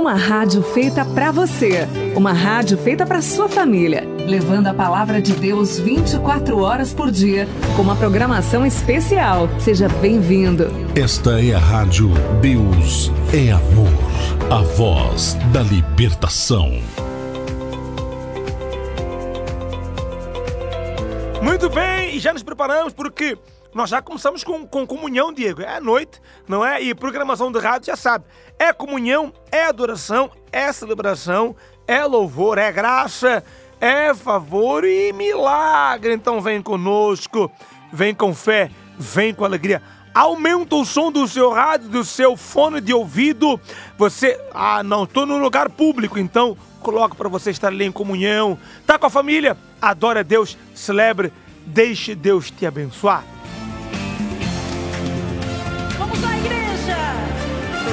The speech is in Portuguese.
Uma rádio feita pra você. Uma rádio feita pra sua família. Levando a palavra de Deus 24 horas por dia, com uma programação especial. Seja bem-vindo. Esta é a Rádio Deus é Amor. A voz da libertação. Muito bem, e já nos preparamos porque nós já começamos com comunhão, Diego. É à noite, não é? E programação de rádio, já sabe. É comunhão, é adoração, é celebração, é louvor, é graça, é favor e milagre. Então vem conosco, vem com fé, vem com alegria. Aumenta o som do seu rádio, do seu fone de ouvido. Você, não, estou no lugar público, então coloca para você estar ali em comunhão. Tá com a família? Adore a Deus, celebre, deixe Deus te abençoar.